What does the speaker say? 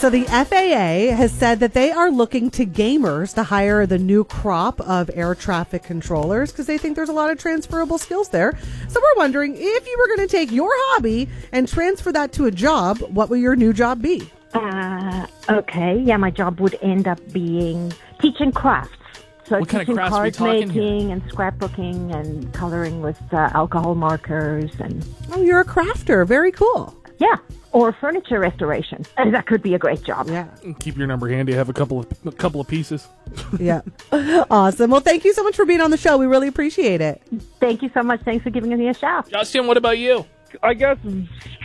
So the FAA has said that they are looking to gamers to hire the new crop of air traffic controllers because they think there's a lot of transferable skills there. So we're wondering, if you were going to take your hobby and transfer that to a job, what will your new job be? Okay. Yeah, my job would end up being teaching crafts. So What kind of teaching crafts are we card talking making here? and scrapbooking and coloring with alcohol markers and Oh, you're a crafter. Very cool. yeah, or furniture restoration. That could be a great job. Yeah. Keep your number handy. Have a couple of pieces. Yeah. Awesome. Well, thank you so much for being on the show. We really appreciate it. Thank you so much. Thanks for giving me a shout. Justin, what about you? I guess